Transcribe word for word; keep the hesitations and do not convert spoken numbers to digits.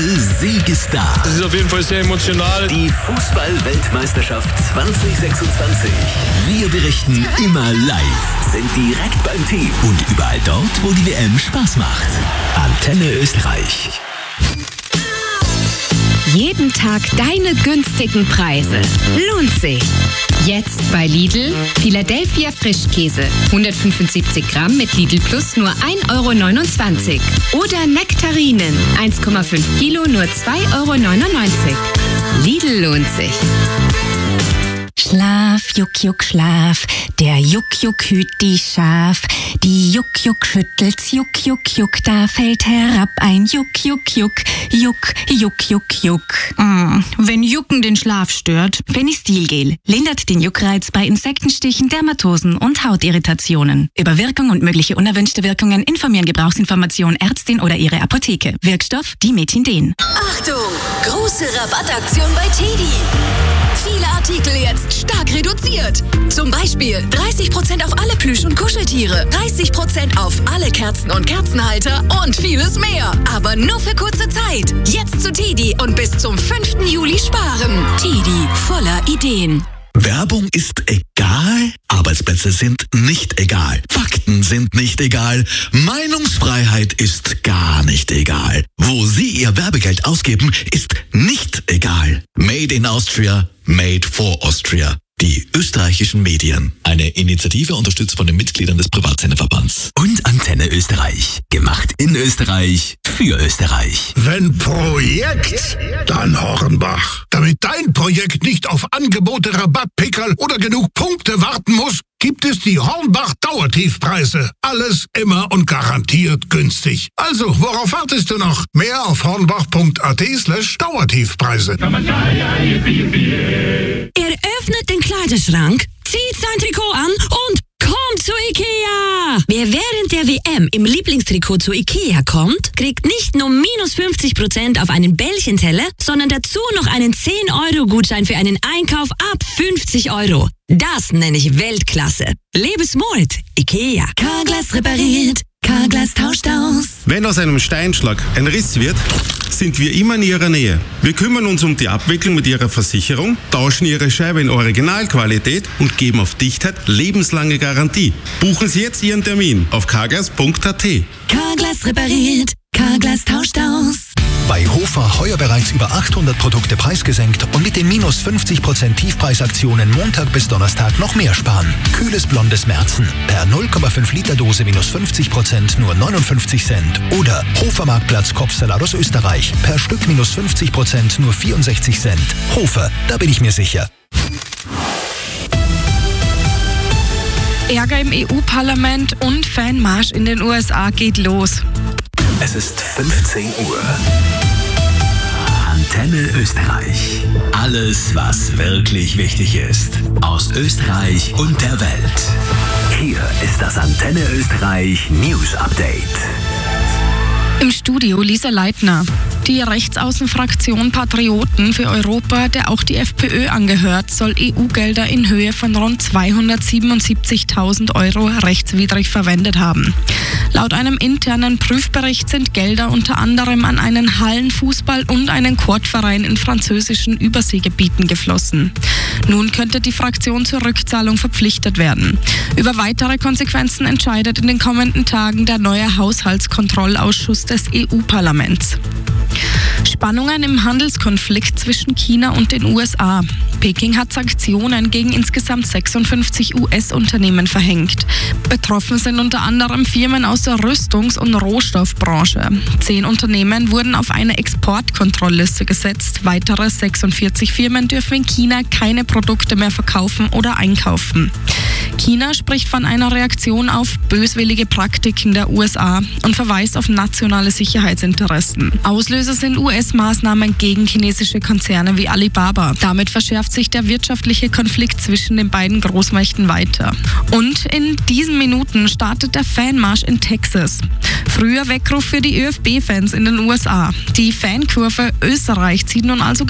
Sieg ist da. Das ist auf jeden Fall sehr emotional. Die Fußball-Weltmeisterschaft zwanzig sechsundzwanzig. Wir berichten immer live, sind direkt beim Team und überall dort, wo die W M Spaß macht. Antenne Österreich. Jeden Tag deine günstigen Preise. Lohnt sich. Jetzt bei Lidl Philadelphia Frischkäse. hundertfünfundsiebzig Gramm mit Lidl Plus nur ein Euro neunundzwanzig. Oder Nektarinen. eins Komma fünf Kilo nur zwei Euro neunundneunzig. Lidl lohnt sich. Schlaf, Juck, Juck, Schlaf, der Juck, Juck hüt die Schaf. Die Juck, Juck schüttelt's, Juck, Juck, Juck, da fällt herab ein Juck, Juck, Juck, Juck, Juck, Juck, Juck. Mm, wenn Jucken den Schlaf stört, Fenistilgel lindert den Juckreiz bei Insektenstichen, Dermatosen und Hautirritationen. Über Wirkung und mögliche unerwünschte Wirkungen informieren Gebrauchsinformation Ärztin oder ihre Apotheke. Wirkstoff Dimethinden. Achtung! Große Rabattaktion bei Teddy. Viele Artikel jetzt stark reduziert. Zum Beispiel dreißig Prozent auf alle Plüsch- und Kuscheltiere, dreißig Prozent auf alle Kerzen und Kerzenhalter und vieles mehr. Aber nur für kurze Zeit. Jetzt zu Teddy und bis zum fünften Juli sparen. Teddy, voller Ideen. Werbung ist egal, Arbeitsplätze sind nicht egal, Fakten sind nicht egal, Meinungsfreiheit ist gar nicht egal. Wo Sie Ihr Werbegeld ausgeben, ist nicht egal. Made in Austria, made for Austria. Die österreichischen Medien. Eine Initiative unterstützt von den Mitgliedern des Privatsenderverbands. Und Antenne Österreich. Gemacht in Österreich, für Österreich. Wenn Projekt, dann Hornbach. Damit dein Projekt nicht auf Angebote, Rabattpickerl oder genug Punkte warten muss, gibt es die Hornbach Dauertiefpreise. Alles immer und garantiert günstig. Also, worauf wartest du noch? Mehr auf hornbach.at slash Dauertiefpreise. Er öffnet den Kleiderschrank, zieht sein Trikot an und kommt zu Ikea. Wer während der W M im Lieblingstrikot zu Ikea kommt, kriegt nicht nur minus fünfzig Prozent auf einen Bällchenteller, sondern dazu noch einen zehn Euro Gutschein für einen Einkauf ab fünfzig Euro. Das nenne ich Weltklasse. Lebe smart. Ikea. Carglass repariert. Carglass tauscht aus. Wenn aus einem Steinschlag ein Riss wird, sind wir immer in Ihrer Nähe. Wir kümmern uns um die Abwicklung mit Ihrer Versicherung, tauschen Ihre Scheibe in Originalqualität und geben auf Dichtheit lebenslange Garantie. Buchen Sie jetzt Ihren Termin auf carglass punkt at. Carglass repariert. Carglass tauscht aus. Bei Hofer heuer bereits über achthundert Produkte preisgesenkt und mit den minus fünfzig Prozent Tiefpreisaktionen Montag bis Donnerstag noch mehr sparen. Kühles blondes Märzen per null Komma fünf Liter Dose minus fünfzig Prozent nur neunundfünfzig Cent. Oder Hofer Marktplatz Kopfsalat aus Österreich per Stück minus fünfzig Prozent nur vierundsechzig Cent. Hofer, da bin ich mir sicher. Ärger im E U-Parlament und Fanmarsch in den U S A geht los. Es ist fünfzehn Uhr. Antenne Österreich. Alles, was wirklich wichtig ist. Aus Österreich und der Welt. Hier ist das Antenne Österreich News Update. Im Studio Lisa Leitner. Die Rechtsaußenfraktion Patrioten für Europa, der auch die FPÖ angehört, soll E U-Gelder in Höhe von rund zweihundertsiebenundsiebzigtausend Euro rechtswidrig verwendet haben. Laut einem internen Prüfbericht sind Gelder unter anderem an einen Hallenfußball- und einen Quadverein in französischen Überseegebieten geflossen. Nun könnte die Fraktion zur Rückzahlung verpflichtet werden. Über weitere Konsequenzen entscheidet in den kommenden Tagen der neue Haushaltskontrollausschuss des E U-Parlaments. Spannungen im Handelskonflikt zwischen China und den U S A. Peking hat Sanktionen gegen insgesamt sechsundfünfzig U S-Unternehmen verhängt. Betroffen sind unter anderem Firmen aus der Rüstungs- und Rohstoffbranche. Zehn Unternehmen wurden auf eine Exportkontrollliste gesetzt. Weitere sechsundvierzig Firmen dürfen in China keine Produkte mehr verkaufen oder einkaufen. China spricht von einer Reaktion auf böswillige Praktiken der U S A und verweist auf nationale Sicherheitsinteressen. Auslöser sind U S-Maßnahmen gegen chinesische Konzerne wie Alibaba. Damit verschärft sich der wirtschaftliche Konflikt zwischen den beiden Großmächten weiter. Und in diesen Minuten startet der Fanmarsch in Texas. Früher Weckruf für die ÖFB-Fans in den U S A. Die Fankurve Österreich zieht nun also